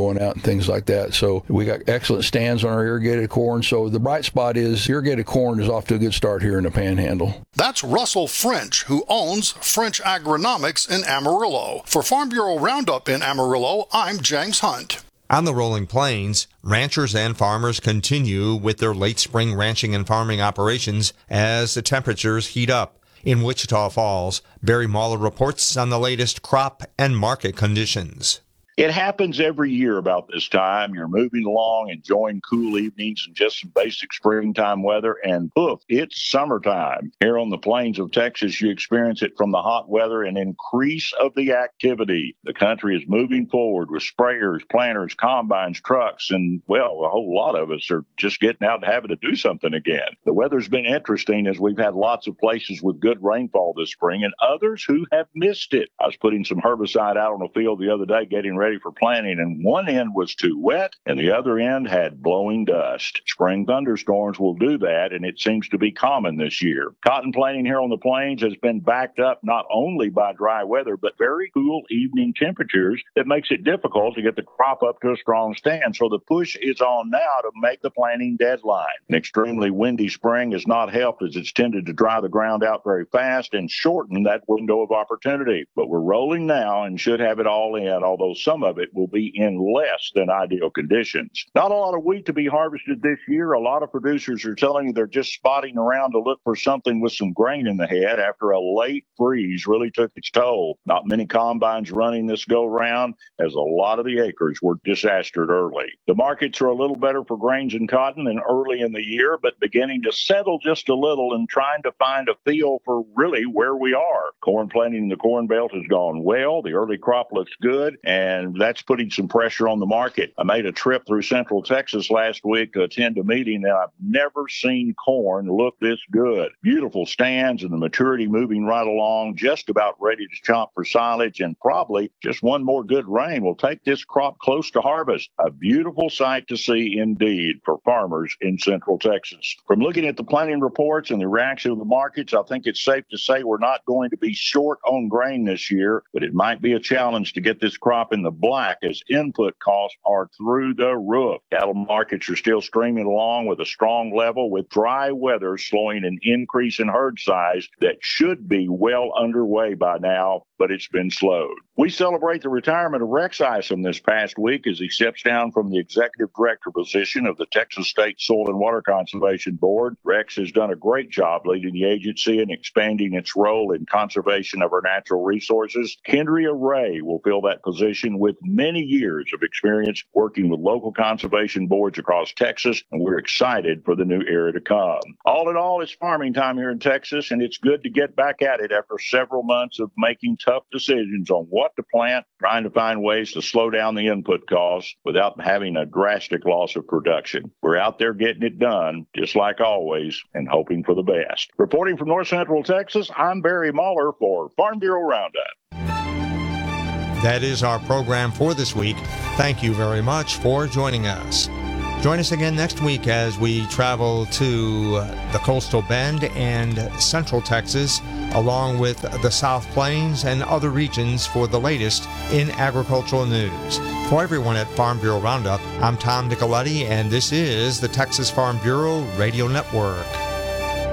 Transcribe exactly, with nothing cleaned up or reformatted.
going out and things like that. So we got excellent stands on our irrigated corn. So the bright spot is irrigated corn is off to a good start here in the Panhandle. That's Russell French, who owns French Agronomics in Amarillo. For Farm Bureau Roundup in Amarillo, I'm James Hunt. On the Rolling Plains, ranchers and farmers continue with their late spring ranching and farming operations as the temperatures heat up. In Wichita Falls, Barry Mahler reports on the latest crop and market conditions. It happens every year about this time. You're moving along, enjoying cool evenings and just some basic springtime weather, and poof, it's summertime. Here on the plains of Texas, you experience it from the hot weather and increase of the activity. The country is moving forward with sprayers, planters, combines, trucks, and, well, a whole lot of us are just getting out and having to do something again. The weather's been interesting as we've had lots of places with good rainfall this spring and others who have missed it. I was putting some herbicide out on the field the other day, getting ready ready for planting, and one end was too wet and the other end had blowing dust. Spring thunderstorms will do that, and it seems to be common this year. Cotton planting here on the plains has been backed up not only by dry weather, but very cool evening temperatures that makes it difficult to get the crop up to a strong stand. So the push is on now to make the planting deadline. An extremely windy spring has not helped, as it's tended to dry the ground out very fast and shorten that window of opportunity. But we're rolling now and should have it all in, although some of it will be in less than ideal conditions. Not a lot of wheat to be harvested this year. A lot of producers are telling you they're just spotting around to look for something with some grain in the head after a late freeze really took its toll. Not many combines running this go round, as a lot of the acres were disastered early. The markets are a little better for grains and cotton than early in the year, but beginning to settle just a little and trying to find a feel for really where we are. Corn planting in the Corn Belt has gone well. The early crop looks good, and that's putting some pressure on the market. I made a trip through Central Texas last week to attend a meeting, and I've never seen corn look this good. Beautiful stands and the maturity moving right along, just about ready to chomp for silage, and probably just one more good rain will take this crop close to harvest. A beautiful sight to see indeed for farmers in Central Texas. From looking at the planting reports and the reaction of the markets, I think it's safe to say we're not going to be short on grain this year, but it might be a challenge to get this crop in the black as input costs are through the roof. Cattle markets are still streaming along with a strong level, with dry weather slowing an increase in herd size that should be well underway by now, but it's been slowed. We celebrate the retirement of Rex Isom this past week as he steps down from the executive director position of the Texas State Soil and Water Conservation Board. Rex has done a great job leading the agency and expanding its role in conservation of our natural resources. Kendria Ray will fill that position with many years of experience working with local conservation boards across Texas, and we're excited for the new era to come. All in all, it's farming time here in Texas, and it's good to get back at it after several months of making tough decisions on what to plant, trying to find ways to slow down the input costs without having a drastic loss of production. We're out there getting it done, just like always, and hoping for the best. Reporting from North Central Texas, I'm Barry Mahler for Farm Bureau Roundup. That is our program for this week. Thank you very much for joining us. Join us again next week as we travel to the Coastal Bend and Central Texas, along with the South Plains and other regions for the latest in agricultural news. For everyone at Farm Bureau Roundup, I'm Tom Nicoletti, and this is the Texas Farm Bureau Radio Network.